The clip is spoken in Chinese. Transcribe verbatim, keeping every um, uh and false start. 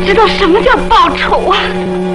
知道什么叫报仇啊！